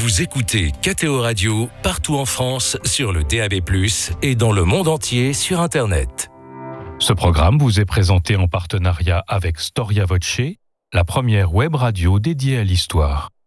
Vous écoutez KTO Radio partout en France sur le DAB+, et dans le monde entier sur Internet. Ce programme vous est présenté en partenariat avec Storia Voce, la première web radio dédiée à l'histoire.